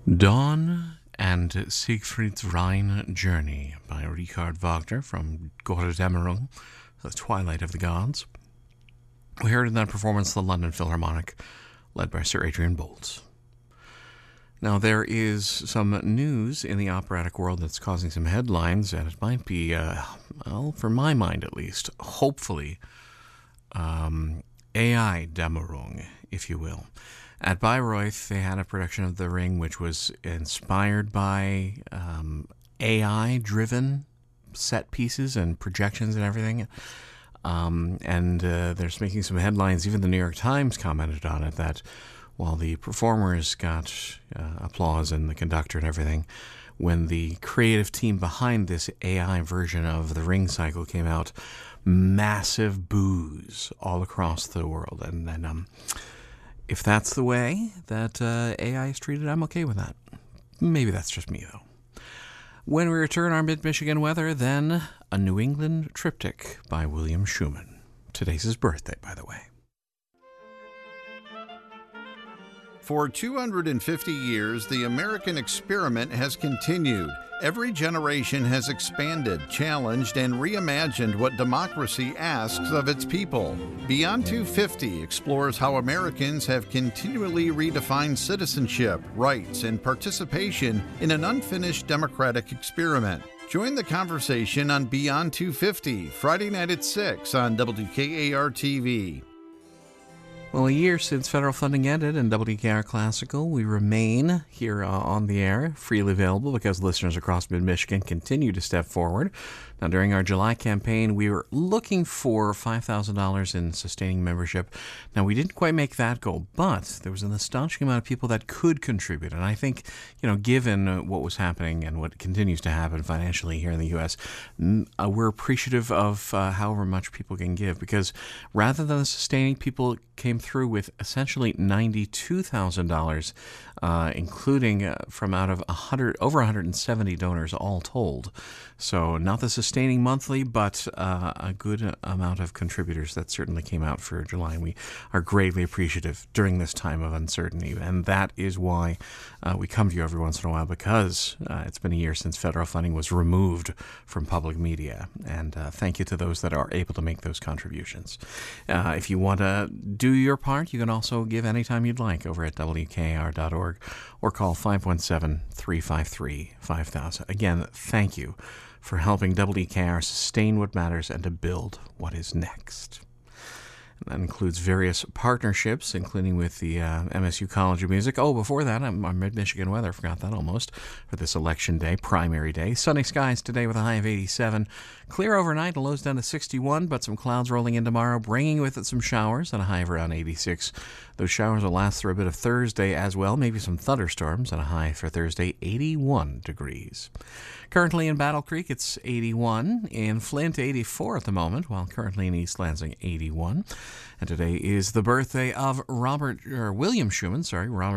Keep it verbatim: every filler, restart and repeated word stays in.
Dawn and Siegfried's Rhine Journey by Richard Wagner from Götterdämmerung, The Twilight of the Gods. We heard in that performance the London Philharmonic, led by Sir Adrian Boltz. Now, there is some news in the operatic world that's causing some headlines, and it might be, uh, well, for my mind at least, hopefully, um, A I Dämmerung, if you will. At Bayreuth, they had a production of The Ring which was inspired by um, A I-driven set pieces and projections and everything. Um, and uh, they're making some headlines. Even the New York Times commented on it, that while the performers got uh, applause and the conductor and everything, when the creative team behind this A I version of the Ring cycle came out, massive boos all across the world. And then... Um, If that's the way that uh, A I is treated, I'm okay with that. Maybe that's just me, though. When we return, our mid-Michigan weather, then a New England triptych by William Schuman. Today's his birthday, by the way. For two hundred fifty years, the American experiment has continued. Every generation has expanded, challenged, and reimagined what democracy asks of its people. Beyond two fifty explores how Americans have continually redefined citizenship, rights, and participation in an unfinished democratic experiment. Join the conversation on Beyond two fifty, Friday night at six on W K A R T V. Well, a year since federal funding ended in W K R Classical, we remain here uh, on the air, freely available because listeners across mid-Michigan continue to step forward. Now, during our July campaign, we were looking for five thousand dollars in sustaining membership. Now, we didn't quite make that goal, but there was an astonishing amount of people that could contribute. And I think, you know, given what was happening and what continues to happen financially here in the U S, uh, we're appreciative of uh, however much people can give, because rather than the sustaining, people came through with essentially ninety-two thousand dollars, uh, including uh, from out of one hundred, over one hundred seventy donors all told. So not the sustaining monthly, but uh, a good amount of contributors that certainly came out for July. And we are greatly appreciative during this time of uncertainty. And that is why uh, we come to you every once in a while, because uh, it's been a year since federal funding was removed from public media. And uh, thank you to those that are able to make those contributions. Uh, if you want to do your part, you can also give anytime you'd like over at W K A R dot org or call five one seven, three five three, five thousand. Again, thank you for helping W K R sustain what matters and to build what is next. And that includes various partnerships, including with the uh, M S U College of Music. Oh, before that, I'm on mid-Michigan weather. Forgot that almost. For this election day, primary day. Sunny skies today with a high of eighty-seven. Clear overnight, a lows down to sixty-one, but some clouds rolling in tomorrow, bringing with it some showers and a high of around eighty-six. Those showers will last through a bit of Thursday as well. Maybe some thunderstorms and a high for Thursday, eighty-one degrees. Currently in Battle Creek, it's eighty-one. In Flint, eighty-four at the moment, while currently in East Lansing, eighty-one. And today is the birthday of Robert, or William Schuman, sorry, Robert